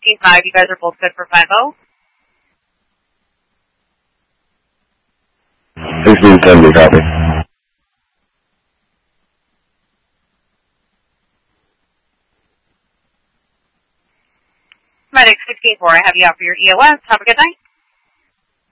685, you guys are both good for 5-0. 1670, copy. Medic 684, I have you out for your EOS. Have a good night.